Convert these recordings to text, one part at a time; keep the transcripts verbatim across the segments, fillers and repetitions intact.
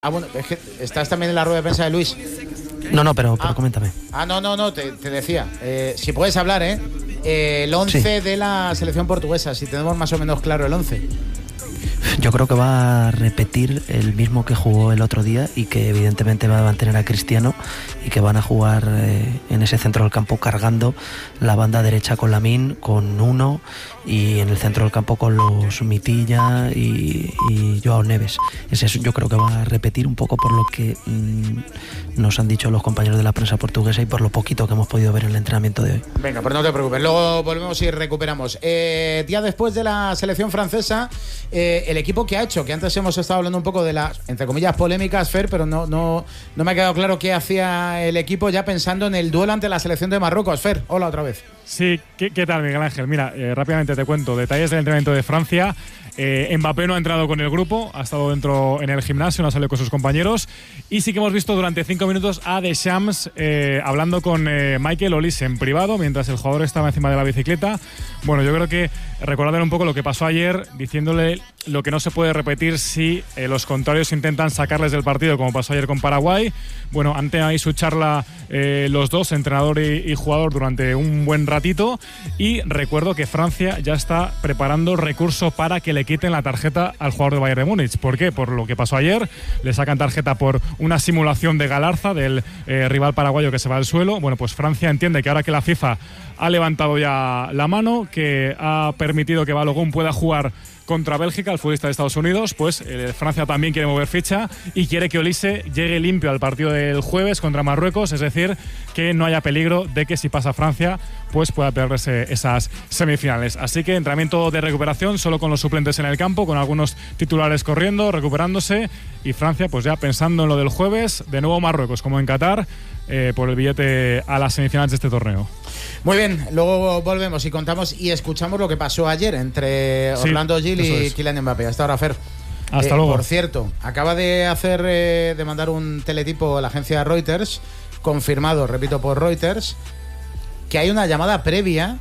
Ah, bueno, es que estás también en la rueda de prensa de Luis. No, no, pero, pero ah. coméntame. Ah, no, no, no, te, te decía. Eh, si puedes hablar, ¿eh? eh el once sí. de la selección portuguesa, si tenemos más o menos claro el once. Yo creo que va a repetir el mismo que jugó el otro día y que evidentemente va a mantener a Cristiano y que van a jugar eh, en ese centro del campo cargando la banda derecha con Lamine, con Nuno y en el centro del campo con los Mitilla y, y Joao Neves. Ese es, yo creo que va a repetir un poco por lo que mmm, nos han dicho los compañeros de la prensa portuguesa y por lo poquito que hemos podido ver en el entrenamiento de hoy. Venga, pues no te preocupes, luego volvemos y recuperamos. Eh, día después de la selección francesa, eh, el equipo que ha hecho, que antes hemos estado hablando un poco de las, entre comillas, polémicas, Fer, pero no, no, no me ha quedado claro qué hacía el equipo ya pensando en el duelo ante la selección de Marruecos. Fer, hola otra vez. Sí, ¿qué, qué tal, Miguel Ángel? Mira, eh, rápidamente te cuento detalles del entrenamiento de Francia. Eh, Mbappé no ha entrado con el grupo, ha estado dentro en el gimnasio, no ha salido con sus compañeros. Y sí que hemos visto durante cinco minutos a Deschamps eh, hablando con eh, Michael Olise en privado mientras el jugador estaba encima de la bicicleta. Bueno, yo creo que recordarle un poco lo que pasó ayer, diciéndole lo que no se puede repetir si eh, los contrarios intentan sacarles del partido, como pasó ayer con Paraguay. Bueno, han tenido ahí su charla eh, los dos, entrenador y, y jugador, durante un buen ratito. Y recuerdo que Francia ya está preparando recurso para que le quiten la tarjeta al jugador de Bayern de Múnich. ¿Por qué? Por lo que pasó ayer. Le sacan tarjeta por una simulación de Galarza, del eh, rival paraguayo que se va al suelo. Bueno, pues Francia entiende que ahora que la FIFA ha levantado ya la mano, que ha permitido que Balogun pueda jugar contra Bélgica, el futbolista de Estados Unidos, pues eh, Francia también quiere mover ficha y quiere que Olise llegue limpio al partido del jueves contra Marruecos, es decir, que no haya peligro de que si pasa Francia, pues pueda perderse esas semifinales. Así que entrenamiento de recuperación solo con los suplentes en el campo, con algunos titulares corriendo, recuperándose, y Francia pues ya pensando en lo del jueves, de nuevo Marruecos, como en Qatar, eh, por el billete a las semifinales de este torneo. Muy bien, luego volvemos y contamos y escuchamos lo que pasó ayer entre sí, Orlando Gil y es. Kylian Mbappé. Hasta ahora, Fer. Hasta eh, luego. Por cierto, acaba de hacer eh, de mandar un teletipo a la agencia Reuters, confirmado, repito, por Reuters, que hay una llamada previa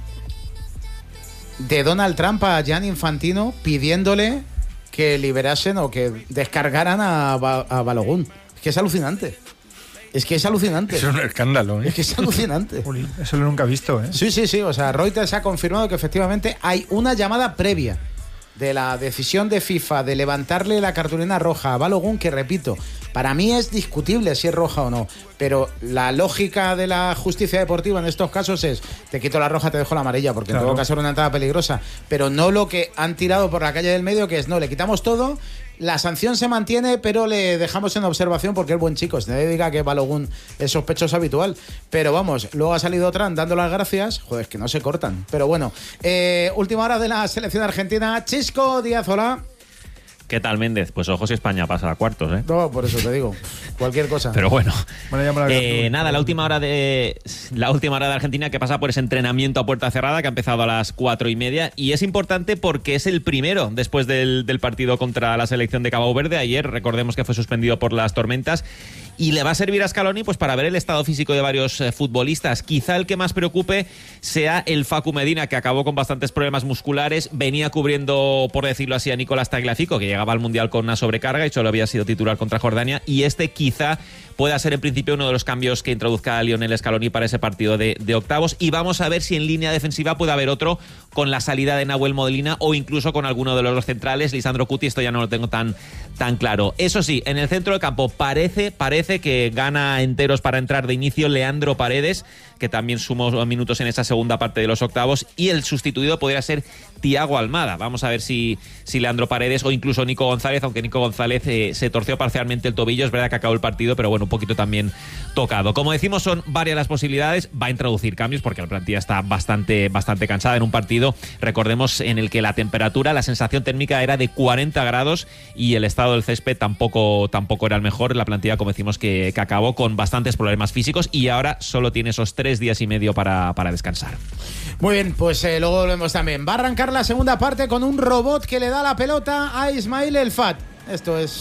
de Donald Trump a Gianni Infantino pidiéndole que liberasen o que descargaran a, ba- a Balogun. Es que es alucinante. Es que es alucinante. Es un escándalo, ¿eh? Es que es alucinante. Eso lo nunca he visto, ¿eh? Sí, sí, sí. O sea, Reuters ha confirmado que efectivamente hay una llamada previa de la decisión de FIFA de levantarle la cartulina roja a Balogun, que repito, para mí es discutible si es roja o no, pero la lógica de la justicia deportiva en estos casos es: te quito la roja, te dejo la amarilla, porque claro, en todo caso era una entrada peligrosa, pero no lo que han tirado por la calle del medio, que es no, le quitamos todo, la sanción se mantiene, pero le dejamos en observación porque es buen chico. Nadie diga que Balogun es sospechoso habitual, pero vamos, luego ha salido Trump dando las gracias. Joder, es que no se cortan. Pero bueno, eh, última hora de la selección argentina. Chisco Díaz, hola. ¿Qué tal, Méndez? Pues ojo si España pasa a cuartos, ¿eh? No, por eso te digo, cualquier cosa. Pero bueno, bueno eh, nada, la última hora de la última hora de Argentina, que pasa por ese entrenamiento a puerta cerrada que ha empezado a las cuatro y media, y es importante porque es el primero después del, del partido contra la selección de Cabo Verde. Ayer, recordemos que fue suspendido por las tormentas, y le va a servir a Scaloni pues para ver el estado físico de varios eh, futbolistas. Quizá el que más preocupe sea el Facu Medina, que acabó con bastantes problemas musculares, venía cubriendo, por decirlo así, a Nicolás Tagliafico, que llegaba al Mundial con una sobrecarga y solo había sido titular contra Jordania, y este quizá pueda ser en principio uno de los cambios que introduzca a Lionel Scaloni para ese partido de, de octavos, y vamos a ver si en línea defensiva puede haber otro con la salida de Nahuel Molina o incluso con alguno de los dos centrales. Lisandro Cuti, esto ya no lo tengo tan, tan claro. Eso sí, en el centro del campo parece, parece que gana enteros para entrar de inicio Leandro Paredes, que también sumó minutos en esa segunda parte de los octavos, y el sustituido podría ser Thiago Almada. Vamos a ver si, si Leandro Paredes o incluso Nico González, aunque Nico González eh, se torció parcialmente el tobillo. Es verdad que acabó el partido, pero bueno, un poquito también tocado. Como decimos, son varias las posibilidades. Va a introducir cambios porque la plantilla está bastante, bastante cansada en un partido, recordemos, en el que la temperatura, la sensación térmica era de cuarenta grados y el estado del césped tampoco, tampoco era el mejor. La plantilla, como decimos, que, que acabó con bastantes problemas físicos y ahora solo tiene esos tres días y medio para, para descansar. Muy bien, pues eh, luego volvemos también. Va a arrancar la segunda parte con un robot que le da la pelota a Ismail El Fat. Esto es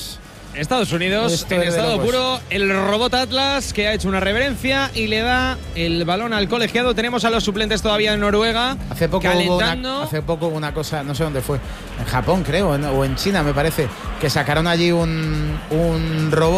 Estados Unidos, Esto en es de estado locos. puro, el robot Atlas, que ha hecho una reverencia y le da el balón al colegiado. Tenemos a los suplentes todavía en Noruega. Hace poco, hubo calentando. una, hace poco una cosa, no sé dónde fue, en Japón creo, en- o en China me parece, que sacaron allí un, un robot